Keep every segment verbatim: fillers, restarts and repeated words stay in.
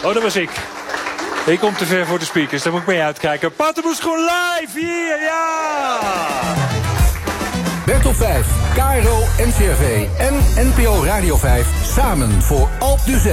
Oh, dat was ik. Ik kom te ver voor de speakers, daar moet ik mee uitkijken. Pattenboes gewoon live hier, ja! Bertop vijf, K R O, N C R V en N P O Radio vijf samen voor Alpe d'Huez.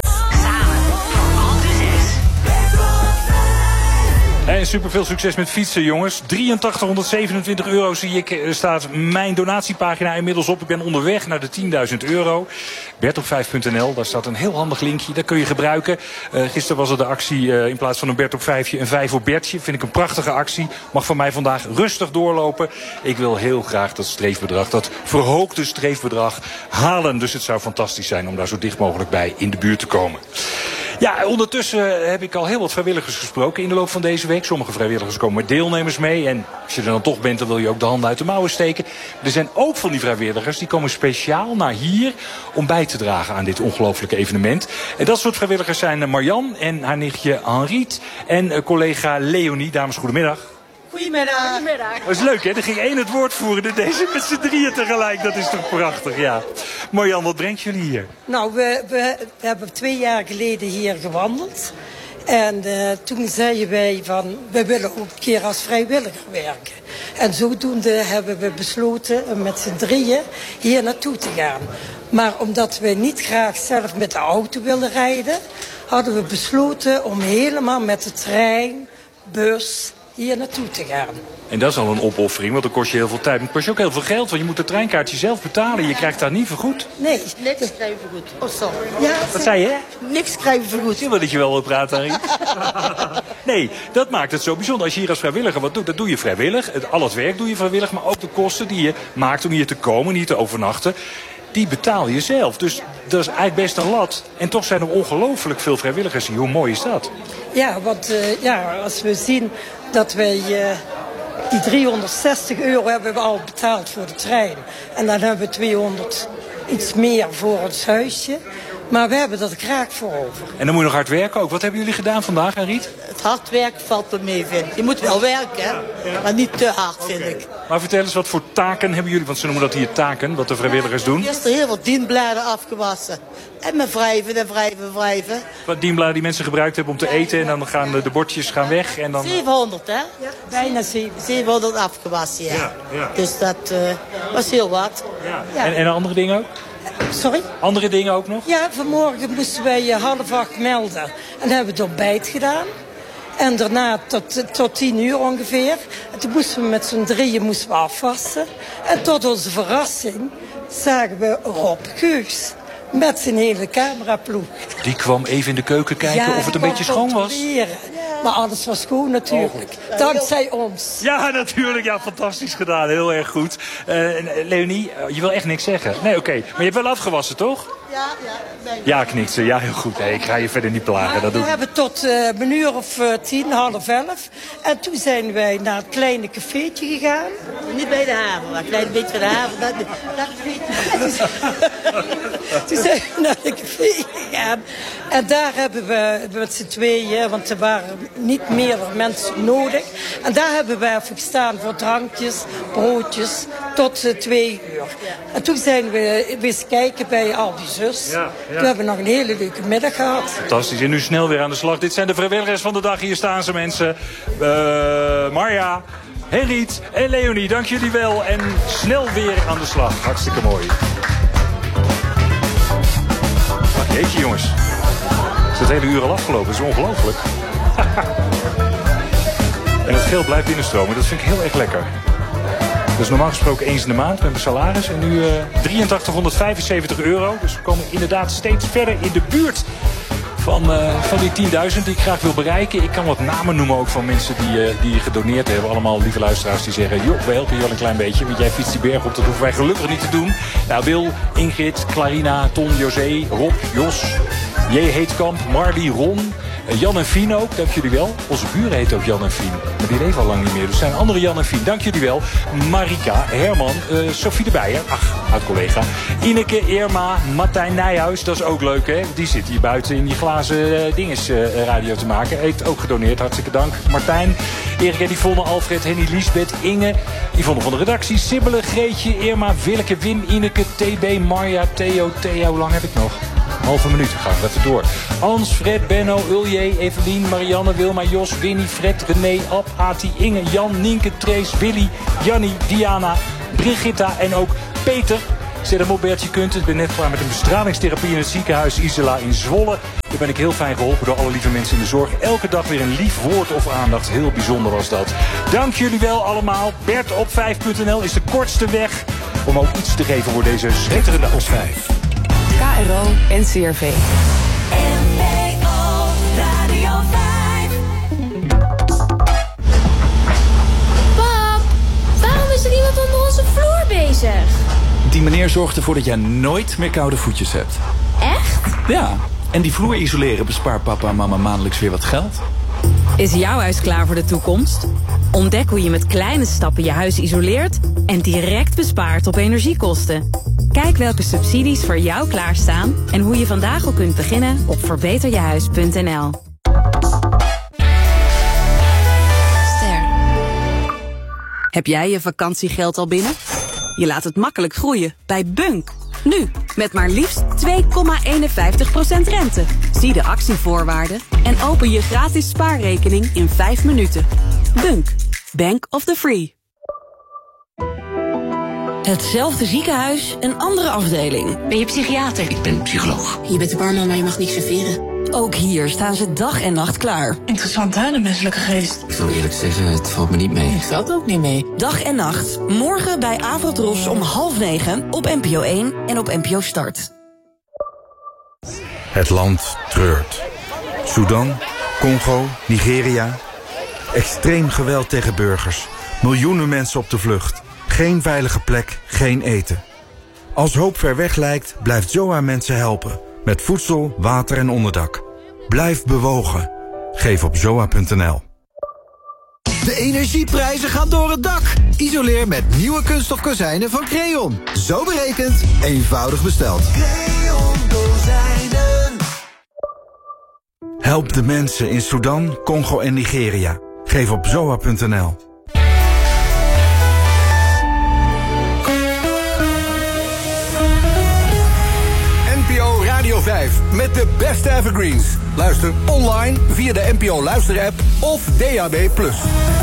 En superveel succes met fietsen, jongens. drieëntachtighonderdzevenentwintig euro zie ik, staat mijn donatiepagina inmiddels op. Ik ben onderweg naar de tienduizend euro. Bertop vijf punt n l, daar staat een heel handig linkje. Dat kun je gebruiken. Uh, gisteren was er de actie uh, in plaats van een Bertop vijfje, een vijf voor Bertje. Vind ik een prachtige actie. Mag van mij vandaag rustig doorlopen. Ik wil heel graag dat streefbedrag, dat verhoogde streefbedrag halen. Dus het zou fantastisch zijn om daar zo dicht mogelijk bij in de buurt te komen. Ja, ondertussen heb ik al heel wat vrijwilligers gesproken in de loop van deze week. Sommige vrijwilligers komen met deelnemers mee. En als je er dan toch bent, dan wil je ook de handen uit de mouwen steken. Er zijn ook van die vrijwilligers, die komen speciaal naar hier om bij te dragen aan dit ongelooflijke evenement. En dat soort vrijwilligers zijn Marjan en haar nichtje Henriet en collega Leonie. Dames, goedemiddag. Goedemiddag. Goedemiddag. Dat is leuk, hè? Er ging één het woord voeren. De deze met z'n drieën tegelijk. Dat is toch prachtig, ja. Marjan, wat brengt jullie hier? Nou, we, we, we hebben twee jaar geleden hier gewandeld. En uh, toen zeiden wij van, we willen ook een keer als vrijwilliger werken. En zodoende hebben we besloten met z'n drieën hier naartoe te gaan. Maar omdat we niet graag zelf met de auto wilden rijden, hadden we besloten om helemaal met de trein, bus hier naartoe te gaan. En dat is al een opoffering, want dan kost je heel veel tijd. Maar het kost je ook heel veel geld, want je moet het treinkaartje zelf betalen. Je krijgt daar niet vergoed. Nee. Niks krijgen we vergoed. Oh, sorry. Ja, wat zei je? Niks krijgen we vergoed. Zie je wel dat je wel wil praten, Harry? Nee, dat maakt het zo bijzonder. Als je hier als vrijwilliger wat doet, dat doe je vrijwillig. Al het werk doe je vrijwillig, maar ook de kosten die je maakt om hier te komen, hier te overnachten, die betaal je zelf. Dus dat is eigenlijk best een lat. En toch zijn er ongelooflijk veel vrijwilligers hier. Hoe mooi is dat? Ja, want uh, ja, als we zien dat wij uh, die driehonderdzestig euro hebben we al betaald voor de trein. En dan hebben we tweehonderd iets meer voor ons huisje. Maar we hebben dat graag voor over. En dan moet je nog hard werken ook. Wat hebben jullie gedaan vandaag, Henriet? Het hard werken valt er mee, vind ik. Je moet wel werken, hè? Maar niet te hard, vind okay. ik. Maar vertel eens, wat voor taken hebben jullie? Want ze noemen dat hier taken, wat de vrijwilligers doen. Eerst er heel wat dienbladen afgewassen. En met wrijven en wrijven, wrijven. Wat dienbladen die mensen gebruikt hebben om te eten. En dan gaan de, de bordjes gaan weg. En dan... zevenhonderd, hè? Ja, bijna zevenhonderd afgewassen, ja. ja, ja. Dus dat uh, was heel wat. Ja. Ja. En, en andere dingen ook? Sorry? Andere dingen ook nog? Ja, vanmorgen moesten wij half acht melden. En dan hebben we het ontbijt gedaan. En daarna tot, tot tien uur ongeveer. En toen moesten we met z'n drieën moesten we afwassen. En tot onze verrassing zagen we Rob Geugs. Met zijn hele cameraploeg. Die kwam even in de keuken kijken ja, of het een beetje schoon was. Ja. Maar alles was schoon natuurlijk. Oh, dankzij ons. Ja, natuurlijk. Ja, fantastisch gedaan. Heel erg goed. Uh, Leonie, je wil echt niks zeggen. Nee, oké. Okay. Maar je hebt wel afgewassen, toch? Ja, ja. Nee. Ja, knikt ze. Ja, heel goed. Hey, ik ga je verder niet plagen. Maar dat we doe... hebben tot uh, een uur of uh, tien, half elf. En toen zijn wij naar het kleine cafeetje gegaan. Niet bij de haven, maar een klein beetje bij de haven. Dat, dat toen zijn we naar de café gegaan. En daar hebben we met z'n tweeën, want er waren niet meer mensen nodig. En daar hebben we even gestaan voor drankjes, broodjes, tot uh, twee uur. En toen zijn we eens kijken bij al die zus. Ja, ja. We hebben nog een hele leuke middag gehad. Fantastisch. En nu snel weer aan de slag. Dit zijn de vrijwilligers van de dag. Hier staan ze, mensen. Uh, Marja, Henriet en Leonie, dank jullie wel. En snel weer aan de slag. Hartstikke mooi. Ach, jeetje, jongens. Is het hele uur al afgelopen? Dat is ongelooflijk. En het geld blijft binnenstromen. Dat vind ik heel erg lekker. Dat is normaal gesproken eens in de maand met mijn salaris. En nu uh, drieëntachtighonderdvijfenzeventig euro. Dus we komen inderdaad steeds verder in de buurt van, uh, van die tienduizend die ik graag wil bereiken. Ik kan wat namen noemen ook van mensen die, uh, die gedoneerd hebben. Allemaal lieve luisteraars die zeggen, joh, we helpen je wel een klein beetje. Want jij fietst die berg op, dat hoeven wij gelukkig niet te doen. Nou, Wil, Ingrid, Clarina, Ton, José, Rob, Jos, J. Heetkamp, Marley, Ron... Jan en Fien ook, dank jullie wel. Onze buren heet ook Jan en Fien. Maar die leven al lang niet meer. Dus zijn andere Jan en Fien, dank jullie wel. Marika, Herman, uh, Sophie de Beijer. Ach, oud-collega. Ineke, Irma, Martijn Nijhuis. Dat is ook leuk, hè. Die zit hier buiten in die glazen uh, dinges uh, radio te maken. Heeft ook gedoneerd, hartstikke dank. Martijn, Erik en Yvonne, Alfred, Henny, Liesbeth, Inge. Yvonne van de redactie. Sibylle, Greetje, Irma, Willeke, Wim, Ineke, T B, Marja, Theo, Theo. Hoe lang heb ik nog? Halve minuut, gaan we even door. Ans, Fred, Benno, Ulje, Evelien, Marianne, Wilma, Jos, Winnie, Fred, René, Ab, Hati, Inge, Jan, Nienke, Trace, Willy, Jannie, Diana, Brigitta en ook Peter. Zet hem op, Bertje Kunt. Ik ben net klaar met een bestralingstherapie in het ziekenhuis Isola in Zwolle. Daar ben ik heel fijn geholpen door alle lieve mensen in de zorg. Elke dag weer een lief woord of aandacht. Heel bijzonder was dat. Dank jullie wel allemaal. Bert op vijf punt n l is de kortste weg om ook iets te geven voor deze schitterende op vijf. K R O en C R V. N P O Radio vijf. Pap, waarom is er iemand onder onze vloer bezig? Die meneer zorgt ervoor dat jij nooit meer koude voetjes hebt. Echt? Ja, en die vloer isoleren bespaart papa en mama maandelijks weer wat geld. Is jouw huis klaar voor de toekomst? Ontdek hoe je met kleine stappen je huis isoleert en direct bespaart op energiekosten. Kijk welke subsidies voor jou klaarstaan en hoe je vandaag al kunt beginnen op verbeter je huis punt n l. Ster. Heb jij je vakantiegeld al binnen? Je laat het makkelijk groeien bij Bunk. Nu, met maar liefst twee komma eenenvijftig procent rente. Zie de actievoorwaarden en open je gratis spaarrekening in vijf minuten. Bunk. Bank of the Free. Hetzelfde ziekenhuis, een andere afdeling. Ben je psychiater? Ik ben psycholoog. Je bent de barman, maar je mag niks serveren. Ook hier staan ze dag en nacht klaar. Interessant, hè, de menselijke geest. Ik wil eerlijk zeggen, het valt me niet mee. Het valt ook niet mee. Dag en nacht, morgen bij Avrotros om half negen op N P O één en op N P O Start. Het land treurt. Sudan, Congo, Nigeria. Extreem geweld tegen burgers. Miljoenen mensen op de vlucht. Geen veilige plek, geen eten. Als hoop ver weg lijkt, blijft Z O A mensen helpen. Met voedsel, water en onderdak. Blijf bewogen. Geef op zoa punt n l. De energieprijzen gaan door het dak. Isoleer met nieuwe kunststof kozijnen van Creon. Zo berekend, eenvoudig besteld. Creon kozijnen. Help de mensen in Sudan, Congo en Nigeria. Geef op zoa punt n l. N P O Radio vijf met de beste evergreens. Luister online via de N P O Luister-app of D A B plus.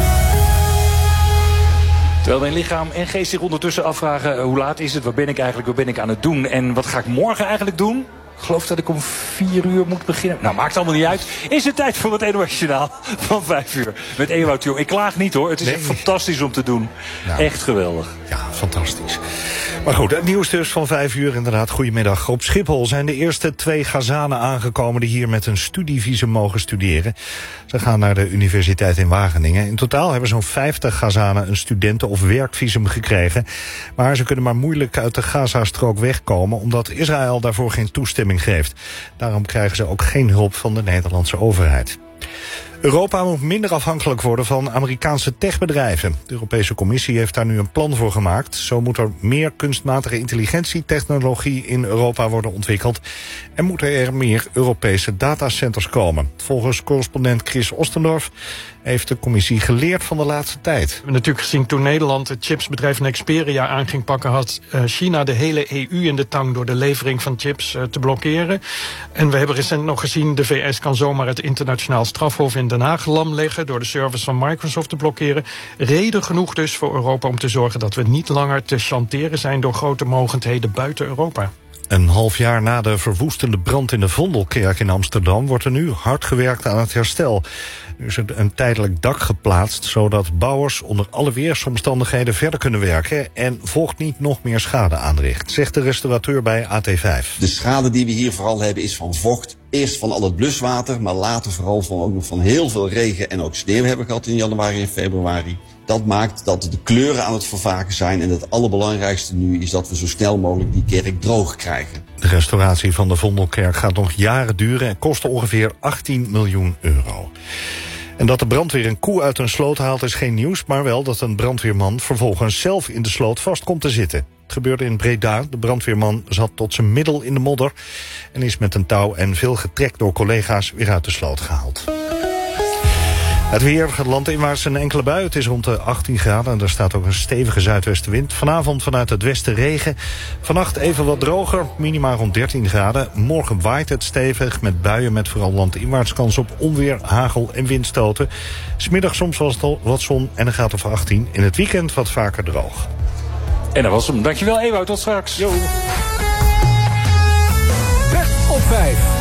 Terwijl mijn lichaam en geest zich ondertussen afvragen... Uh, hoe laat is het, wat ben ik eigenlijk, wat ben ik aan het doen... en wat ga ik morgen eigenlijk doen... Ik geloof dat ik om vier uur moet beginnen. Nou, maakt allemaal niet uit. Is het tijd voor het N O S-journaal van vijf uur. Met Ewout Jong. Ik klaag niet hoor. Het is nee. echt fantastisch om te doen. Nou, echt geweldig. Ja, fantastisch. Maar goed, het nieuws dus van vijf uur inderdaad. Goedemiddag. Op Schiphol zijn de eerste twee Gazanen aangekomen... die hier met een studievisum mogen studeren. Ze gaan naar de universiteit in Wageningen. In totaal hebben zo'n vijftig Gazanen een studenten- of werkvisum gekregen. Maar ze kunnen maar moeilijk uit de Gazastrook wegkomen... omdat Israël daarvoor geen toestemming geeft. Daarom krijgen ze ook geen hulp van de Nederlandse overheid. Europa moet minder afhankelijk worden van Amerikaanse techbedrijven. De Europese Commissie heeft daar nu een plan voor gemaakt. Zo moet er meer kunstmatige intelligentietechnologie in Europa worden ontwikkeld. En moeten er meer Europese datacenters komen. Volgens correspondent Chris Ostendorf heeft de commissie geleerd van de laatste tijd. We hebben natuurlijk gezien toen Nederland het chipsbedrijf Nexperia aan ging pakken... had China de hele E U in de tang door de levering van chips te blokkeren. En we hebben recent nog gezien... de V S kan zomaar het internationaal strafhof in Den Haag lam leggen... door de servers van Microsoft te blokkeren. Reden genoeg dus voor Europa om te zorgen dat we niet langer te chanteren zijn... door grote mogendheden buiten Europa. Een half jaar na de verwoestende brand in de Vondelkerk in Amsterdam... wordt er nu hard gewerkt aan het herstel. Nu is er een tijdelijk dak geplaatst... zodat bouwers onder alle weersomstandigheden verder kunnen werken... en vocht niet nog meer schade aanricht, zegt de restaurateur bij A T vijf. De schade die we hier vooral hebben is van vocht. Eerst van al het bluswater, maar later vooral van, ook nog van heel veel regen... en ook sneeuw hebben gehad in januari en februari. Dat maakt dat de kleuren aan het vervagen zijn. En het allerbelangrijkste nu is dat we zo snel mogelijk die kerk droog krijgen. De restauratie van de Vondelkerk gaat nog jaren duren... en kost ongeveer achttien miljoen euro. En dat de brandweer een koe uit een sloot haalt is geen nieuws... maar wel dat een brandweerman vervolgens zelf in de sloot vast komt te zitten. Het gebeurde in Breda. De brandweerman zat tot zijn middel in de modder... en is met een touw en veel getrek door collega's weer uit de sloot gehaald. Het weer, het landinwaarts een enkele bui. Het is rond de achttien graden en er staat ook een stevige zuidwestenwind. Vanavond vanuit het westen regen. Vannacht even wat droger, minimaal rond dertien graden. Morgen waait het stevig met buien met vooral landinwaarts kans op onweer, hagel en windstoten. 'S Middags soms wat zon en een graad of achttien. In het weekend wat vaker droog. En dat was hem. Dankjewel Ewout, tot straks. Jo. Best op vijf.